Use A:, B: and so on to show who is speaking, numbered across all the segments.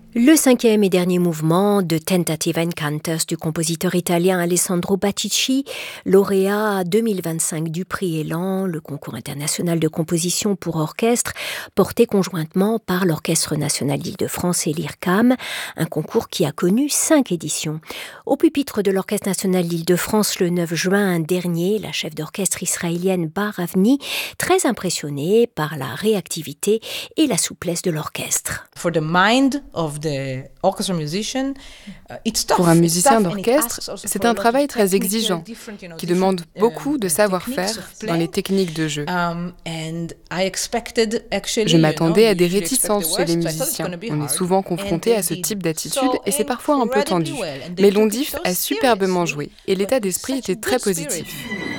A: Le cinquième et dernier mouvement de Tentative Encanters du compositeur italien Alessandro Bacicci, lauréat 2025 du prix Élan, le concours international de composition pour orchestre, porté conjointement par l'Orchestre national d'Île-de-France et l'IRCAM, un concours qui a connu 5 éditions. Au pupitre de l'Orchestre national d'Île-de-France le 9 juin dernier, la chef d'orchestre israélienne Bar Avni, très impressionnée par la réactivité et la souplesse de l'orchestre.
B: Pour un musicien d'orchestre, c'est un travail très exigeant, qui demande beaucoup de savoir-faire dans les techniques de jeu. Je m'attendais à des réticences chez les musiciens. On est souvent confronté à ce type d'attitude et c'est parfois un peu tendu. Mais l'Ondif a superbement joué et l'état d'esprit était très positif.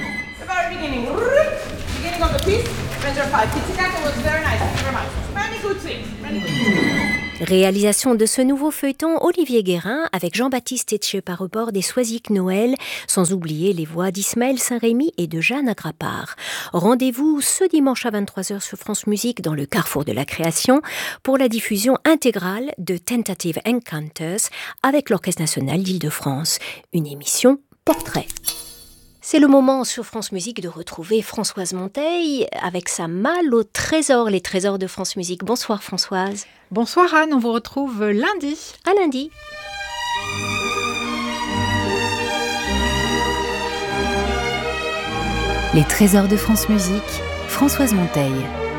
A: Réalisation de ce nouveau feuilleton, Olivier Guérin avec Jean-Baptiste Etchepare-Bord et Soisic Noël, sans oublier les voix d'Ismaël Saint-Rémy et de Jeanne Agrapar. Rendez-vous ce dimanche à 23h sur France Musique dans le Carrefour de la Création pour la diffusion intégrale de Tentative Encanters avec l'Orchestre national d'Île-de-France. Une émission portrait. C'est le moment sur France Musique de retrouver Françoise Monteil avec sa malle au trésor, les trésors de France Musique. Bonsoir Françoise.
C: Bonsoir Anne, on vous retrouve lundi.
A: À lundi.
D: Les trésors de France Musique, Françoise Monteil.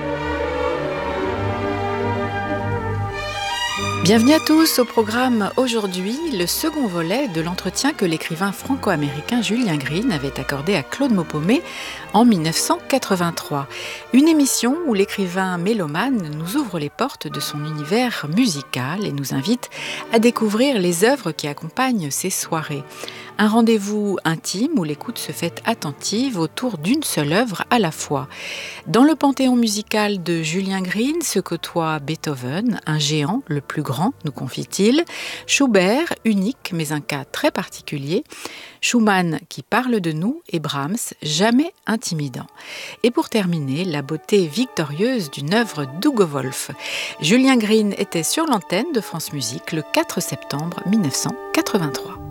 E: Bienvenue à tous au programme aujourd'hui, le second volet de l'entretien que l'écrivain franco-américain Julien Green avait accordé à Claude Maupomé en 1983. Une émission où l'écrivain mélomane nous ouvre les portes de son univers musical et nous invite à découvrir les œuvres qui accompagnent ses soirées. Un rendez-vous intime où l'écoute se fait attentive autour d'une seule œuvre à la fois. Dans le panthéon musical de Julien Green se côtoie Beethoven, un géant, le plus grand, nous confie-t-il, Schubert, unique mais un cas très particulier, Schumann qui parle de nous et Brahms, jamais intimidant. Et pour terminer, la beauté victorieuse d'une œuvre d'Hugo Wolf. Julien Green était sur l'antenne de France Musique le 4 septembre 1983.